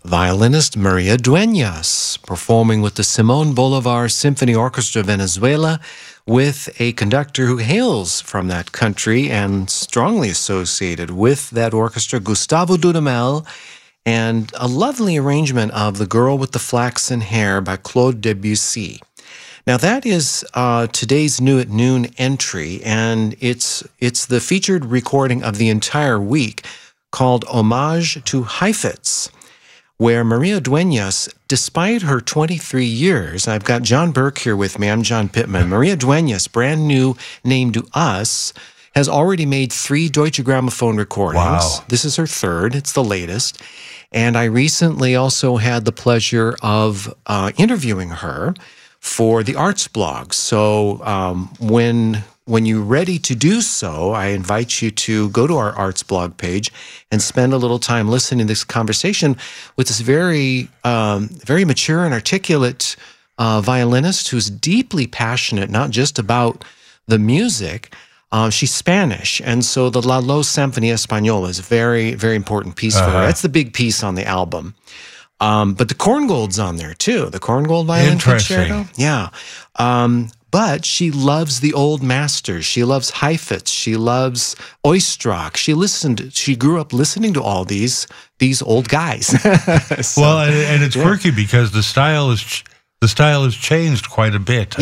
violinist Maria Dueñas, performing with the Simón Bolívar Symphony Orchestra Venezuela with a conductor who hails from that country and strongly associated with that orchestra, Gustavo Dudamel, and a lovely arrangement of The Girl with the Flaxen Hair by Claude Debussy. Now that is today's New at Noon entry, and it's the featured recording of the entire week called Homage to Heifetz, where Maria Dueñas, despite her 23 years, I've got John Burke here with me, I'm John Pittman. Maria Dueñas, brand new name to us, has already made 3 Deutsche Grammophon recordings. Wow. This is her 3rd, it's the latest. And I recently also had the pleasure of interviewing her for the Arts blog. So when you're ready to do so, I invite you to go to our Arts blog page and spend a little time listening to this conversation with this very mature and articulate violinist who's deeply passionate, not just about the music. She's Spanish, and so the La Lo Sinfonía Española is a very, very important piece for her. That's the big piece on the album. But the Korngold's on there, too. The Korngold Violin Concerto. Yeah. But she loves the old masters. She loves Heifetz. She loves Oistrakh. She grew up listening to all these old guys. So, well, and it's quirky because the style has changed quite a bit.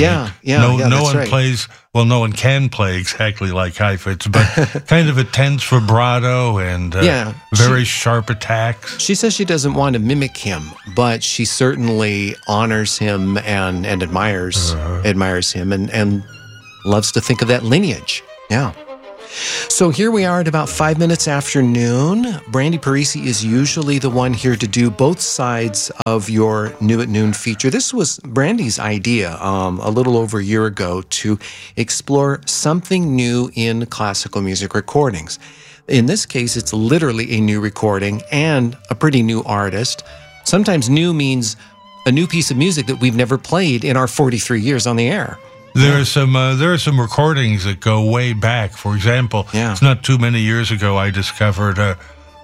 No one can play exactly like Heifetz, but kind of a tense vibrato and very sharp attacks. She says she doesn't want to mimic him, but she certainly honors him and admires him and loves to think of that lineage. Yeah. So here we are at about 5 minutes after noon. Brandy Parisi is usually the one here to do both sides of your New at Noon feature. This was Brandy's idea a little over a year ago to explore something new in classical music recordings. In this case, it's literally a new recording and a pretty new artist. Sometimes new means a new piece of music that we've never played in our 43 years on the air. There are some recordings that go way back. For example, it's not too many years ago I discovered a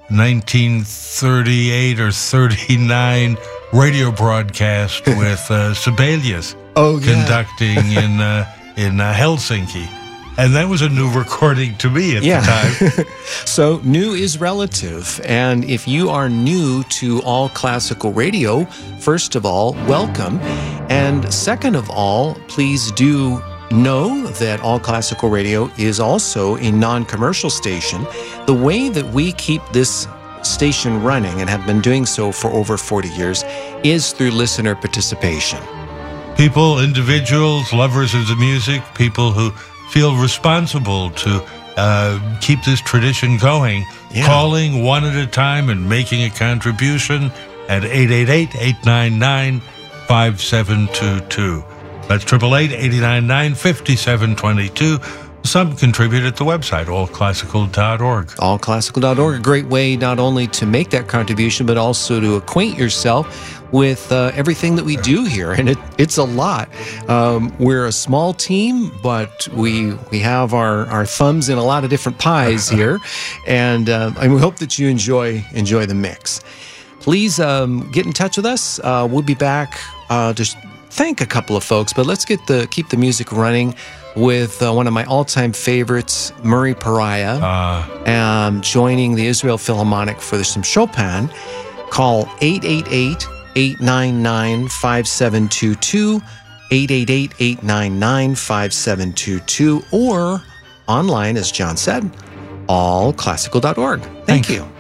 1938 or 39 radio broadcast with Sibelius conducting in Helsinki. And that was a new recording to me at the time. So new is relative. And if you are new to all classical radio, first of all, welcome. And second of all, please do know that All Classical Radio is also a non-commercial station. The way that we keep this station running and have been doing so for over 40 years is through listener participation. People, individuals, lovers of the music, people who feel responsible to keep this tradition going, calling one at a time and making a contribution at 888-899-5722. That's 888-899-5722. Some contribute at the website, allclassical.org. Allclassical.org, a great way not only to make that contribution, but also to acquaint yourself with everything that we do here. And it's a lot. We're a small team, but we have our thumbs in a lot of different pies here. And we hope that you enjoy the mix. Please get in touch with us. We'll be back to thank a couple of folks, but let's keep the music running with one of my all-time favorites, Murray Pariah, joining the Israel Philharmonic for some Chopin. Call 888-899-5722, 888-899-5722, or online, as John said, allclassical.org. Thank you.